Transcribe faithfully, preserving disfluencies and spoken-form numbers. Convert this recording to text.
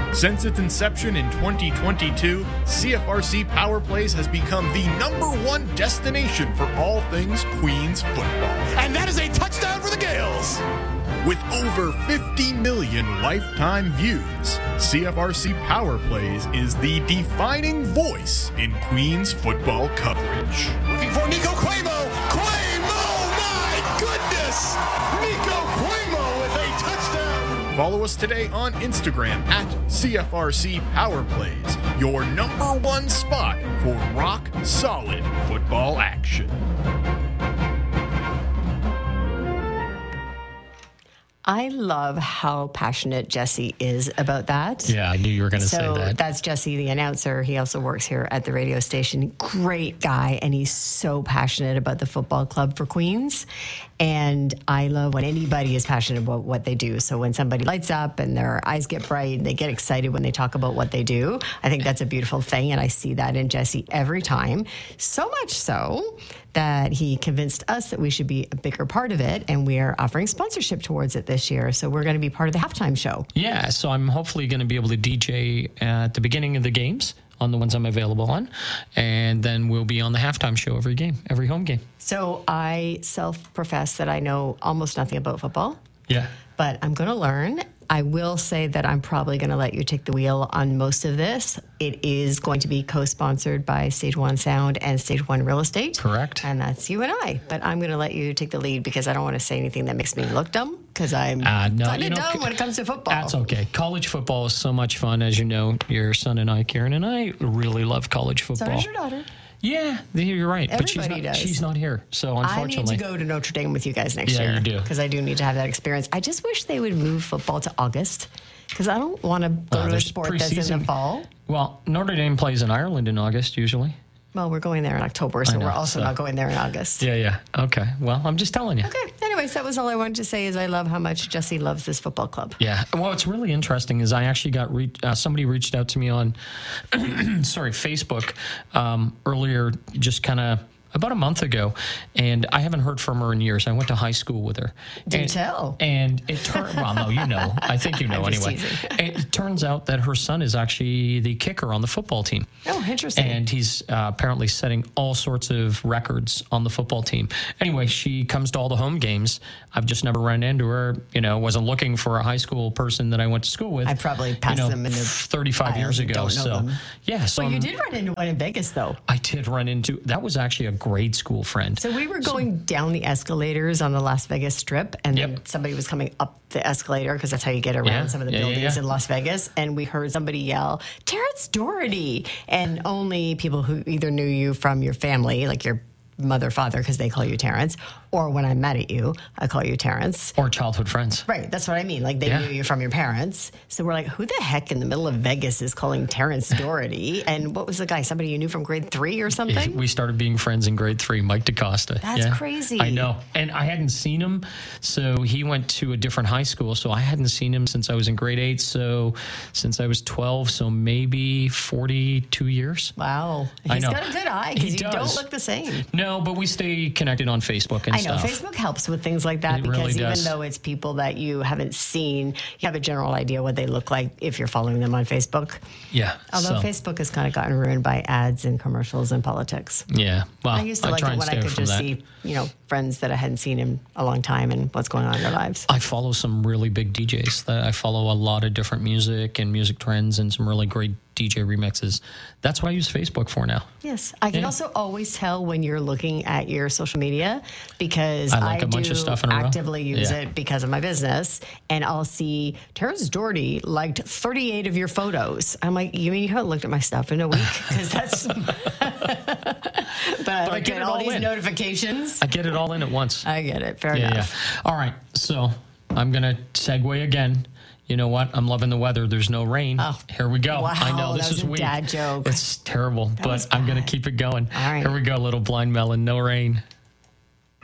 Since its inception in twenty twenty-two, C F R C Power Plays has become the number one destination for all things Queens football. And that is a touchdown for the Gales! With over fifty million lifetime views, C F R C Power Plays is the defining voice in Queens football coverage. Looking for Nico Cuomo. Cuomo, my goodness! Nico Cuomo with a touchdown. Follow us today on Instagram at C F R C Power Plays, your number one spot for rock solid football action. I love how passionate Jesse is about that. Yeah, I knew you were going to so say that. That's Jesse, the announcer. He also works here at the radio station. Great guy, and he's so passionate about the football club for Queens. And I love when anybody is passionate about what they do. So when somebody lights up and their eyes get bright and they get excited when they talk about what they do, I think that's a beautiful thing. And I see that in Jesse every time. So much so that he convinced us that we should be a bigger part of it. And we are offering sponsorship towards it this year. So we're going to be part of the halftime show. Yeah, so I'm hopefully going to be able to D J at the beginning of the games on the ones I'm available on. And then we'll be on the halftime show every game, every home game. So I self-profess that I know almost nothing about football. Yeah. But I'm going to learn. I will say that I'm probably going to let you take the wheel on most of this. It is going to be co-sponsored by Stage One Sound and Stage One Real Estate. Correct. And that's you and I. But I'm going to let you take the lead because I don't want to say anything that makes me look dumb because I'm uh, no, kind you of know, dumb when it comes to football. That's okay. College football is so much fun. As you know, your son and I, Karen and I, really love college football. So does your daughter. Yeah, you're right. Everybody but she's not, does. she's not here. So unfortunately. I need to go to Notre Dame with you guys next Yeah, year. you do. Because I do need to have that experience. I just wish they would move football to August because I don't want to go Uh, to a there's sport that's in preseason. the fall. Well, Notre Dame plays in Ireland in August usually. Well, we're going there in October, so know, we're also so- not going there in August. Yeah, yeah. Okay. Well, I'm just telling you. Okay. Anyways, that was all I wanted to say is I love how much Jesse loves this football club. Yeah. Well, what's really interesting is I actually got re- uh, somebody reached out to me on, sorry, Facebook um, earlier, just kind of about a month ago, and I haven't heard from her in years. I went to high school with her. Do and, tell. And it turned, well, no, you know. I think you know I'm just anyway. teasing. It turns out that her son is actually the kicker on the football team. Oh, interesting. And he's uh, apparently setting all sorts of records on the football team. Anyway, she comes to all the home games. I've just never run into her. You know, wasn't looking for a high school person that I went to school with. I probably passed you know, them in the thirty-five years I ago. don't know so, them. yeah. So Well, you I'm- did run into one in Vegas, though. I did run into that was actually a grade school friend. So we were going down the escalators on the Las Vegas Strip, and Yep. then somebody was coming up the escalator because that's how you get around Yeah. some of the Yeah, yeah, buildings yeah. in Las Vegas. And we heard somebody yell, "Terrence Doherty!" And only people who either knew you from your family, like your mother, father, because they call you Terrence, or when I met at you, I call you Terrence. Or childhood friends. Right, that's what I mean. Like they Yeah. knew you from your parents. So we're like, who the heck in the middle of Vegas is calling Terrence Doherty? And what was the guy? Somebody you knew from grade three or something? We started being friends in grade three, Mike DaCosta. That's Yeah. crazy. I know. And I hadn't seen him. So he went to a different high school. So I hadn't seen him since I was in grade eight. So since I was twelve, so maybe forty-two years. Wow. I He's know. got a good eye He because you don't does. look the same. No, but we stay connected on Facebook and I know stuff. Facebook helps with things like that It because really even does. though it's people that you haven't seen, you have a general idea what they look like if you're following them on Facebook. Yeah. Although so, Facebook has kind of gotten ruined by ads and commercials and politics. Yeah. Well, I used to like try it and when stay I could from just that. see, you know, friends that I hadn't seen in a long time and what's going on in their lives. I follow some really big D Js. That I follow a lot of different music and music trends and some really great D J remixes. That's what I use Facebook for now. Yes. I can Yeah. also always tell when you're looking at your social media because I like a do bunch of stuff in a row. actively use Yeah. it because of my business. And I'll see Terrence Doherty liked thirty-eight of your photos. I'm like, you mean you haven't looked at my stuff in a week? Because that's. but I I like get get it all all these in. notifications. I get it all in at once. I get it. Fair yeah, yeah. enough. All right. So I'm going to segue again. You know what? I'm loving the weather. There's no rain. Oh. Here we go. Wow, I know this that was is a weak. dad joke. It's terrible, was but I'm going to bad. keep it going. All right. Here we go, little blind melon. No rain.